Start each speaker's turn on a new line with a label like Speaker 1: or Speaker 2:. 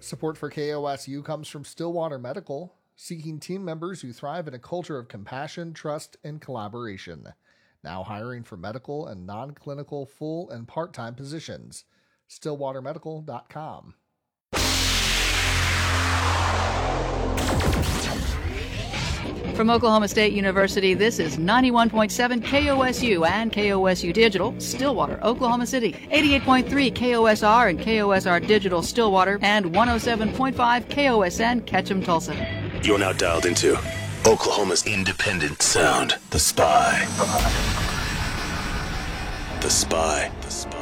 Speaker 1: Support for KOSU comes from Stillwater Medical, seeking team members who thrive in a culture of compassion, trust, and collaboration. Now hiring for medical and non-clinical full and part-time positions. StillwaterMedical.com.
Speaker 2: From Oklahoma State University, this is 91.7 KOSU and KOSU Digital, Stillwater, Oklahoma City, 88.3 KOSR and KOSR Digital, Stillwater, and 107.5 KOSN, Ketchum, Tulsa.
Speaker 3: You're now dialed into Oklahoma's independent sound, The Spy. The Spy. The Spy.